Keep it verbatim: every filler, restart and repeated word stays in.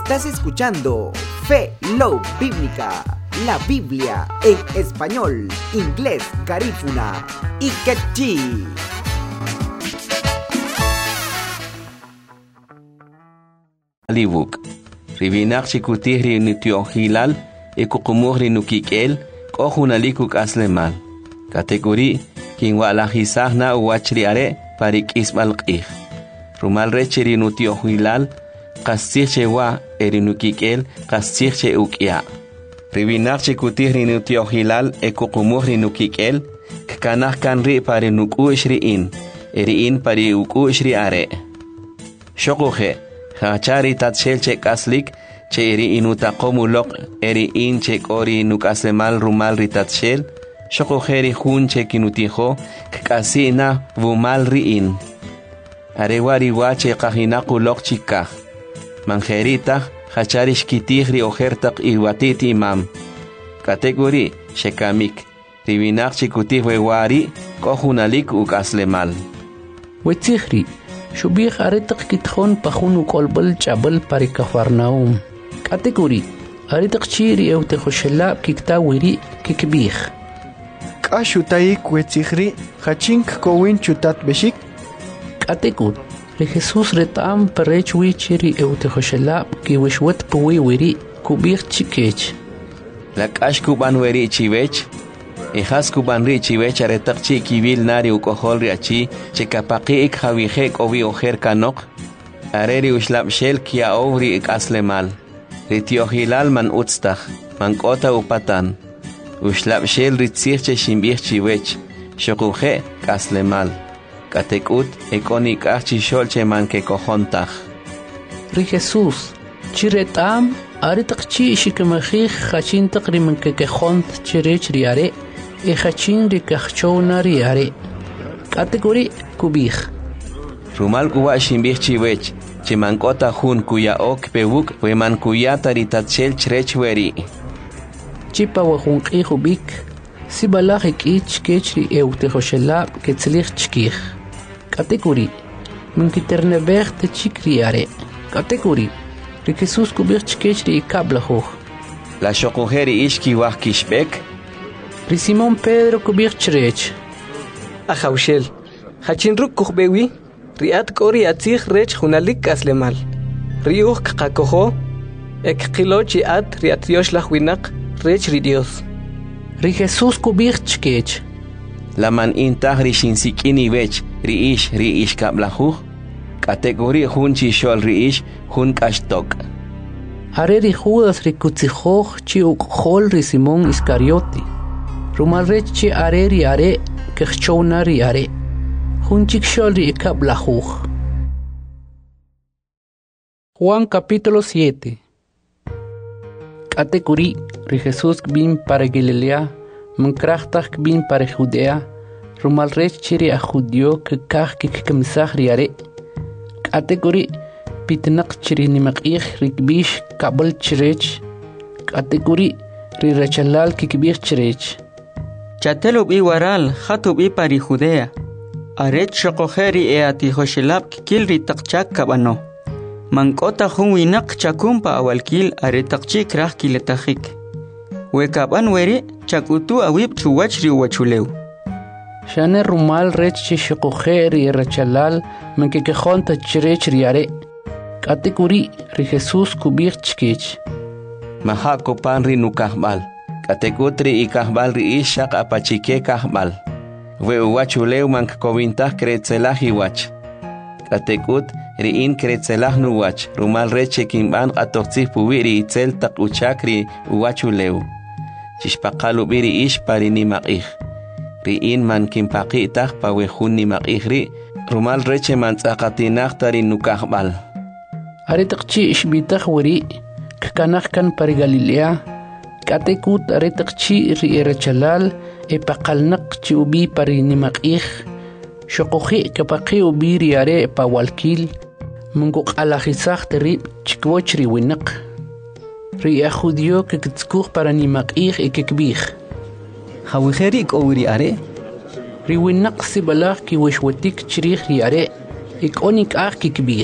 Estás escuchando Fe Love Bíblica, la Biblia en español, inglés, garífuna y quechí. Alibuk, ribinak chikutihri nutiohilal, ekukumurri nukikel, kohunalikuk aslemal. Kategori, kinwa lahisahna uwachri are, parik isbalqih. Rumal rechiri nutiohilal, qastirche wa erinukikel, qastirche ukya. Ribinak chikutihri nutiohilal, ekukumurri nukikel, kkanah kanri pari nukushri in, eri in pari ukushri are. Shokuhe, Hachari tatshel che kaslik, che eri inutaqomulok, eri in che kori nukaslemal rumal ritatshel, shokojeri hun che kinutijo, kasina vumal riin. Arewari wache kahinakulok chikah. Manjerita, hachari shkitihri ojertak iwatit imam. Kategori, shekamik, ribinak chikutihwe wari, kohunalik ukaslemal. Wetihri. شبيخ أريتق كتخون بخونو قلبل جبل باري كفرناوم كاتيجوري أريتق تشيري أو تخشلا كيكتاوري كيكبيخ كاشو تايك وتيخري خاتشينك كوين شوتات بشيك كاتيجور لخصوص رتام بريتش وي تشيري أو تخشلا كيوشوت بوي وري كوبيخ تشيكيش لك أشكو بان وري تشيويش Ijas kubanri chivecha retakchi kibil nari ukohol riachi chekapaki ik javijek ovi ojer kanok areri ushlab shel kia ovri ik aslemal ritiohilal man utstach man kota upatan ushlab shel ritzirche shimbich chivech shokuje kaslemal katekut ekonik archi sholche man ke kohontach ri Jesus chiretam aritakchi shikemachich khachin taqri man ke kohont chirech riare Ejachin de Cachonari are. Category Kubich. Rumal Kuwa Shimbich Chiwech, Chimankota Hun Kuya Ok Pewuk, Weman Kuyata Ritachel Chrechweri. Chipa Wahun Ihubik, Sibalahik ich Ketchri Eutehoshela, Ketzlich Chkich. Category Minkiternebech de Chikriare. Category Rikesus Kubich Ketchri Kablahoch. La Shokogeri Ishki Wahkishbek. Simón Pedro Kubirchrech. Ajaushel. Hachinruk Kubewi. Riat Kori Atzich Rech Hunalik Aslemal. Riuch Kakoho. Ek Kilochi at Riatiosh Lahuinak. Rech Ridios. Ri Jesus Kubirchkech. La man intah Rishinsikini Vech. Riish Riish Kablahu. Category Hunchi Shol Riish Hun Kashtok. Hareri Judas Rikutsihoch Chiuk Hol Risimón Iscarioti. Rumalrechi areri are kechonari are Hunchik sholri ekablahuch. Juan capítulo siete. Categorí ri Jesús bin para Galilea, mankrachtach bin para Judea, Rumalrechi ri a Judio que kach que kemsahri are. Categorí pitnak chiri nimakich rikbish kabel chirech. Categorí ri rachalal kikbich chirech. Chatelub i waral, hatub i pari Judea. Aret shokojeri e ati hoshelab kilri takchak kabano. Mankota hunwinak chakumpa awalkil aretakchi krah kiletahik. Wekaban weri chakutu awib chuwachri wachuleu. Shane rumal rechi shokojeri rachalal menkekehonta chirech riare. Categorí ri Jesus kubir chkech. Mahako panri nukahbal. Katekutri y kahbal ri ishak apachike kahbal. We uwachuleu mank kovintah kretzelah iwach. Katekut ri in kretzelah nuwach. Rumal reche kimban atoxih puwiri itzel tak uchakri uwachuleu. Chishpakalu biri ish pari nimakih. Ri in man kimpakitah pawehun nimakih ri. Rumal reche man tzakatinah tari nukahbal. Aritakchi ishbitah wari. Kakanah kan pari Galilea. Katekut aretakchi ri erachalal e pakalnak chi ubi pari nimakih shokohi kapaki ubi ri are pa walkil mungok alahisah teri chikwoch ri winak ri a judio que kitskuh para nimakih e kekbih Hawiheri kowiri are ri winak sibalah ki wishwatik chirih ri are ik onik ah kikbih